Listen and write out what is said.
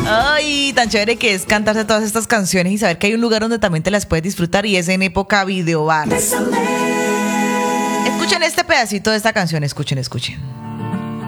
Ay, tan chévere que es cantarse todas estas canciones y saber que hay un lugar donde también te las puedes disfrutar y es en época videobar. Escuchen este pedacito de esta canción, escuchen.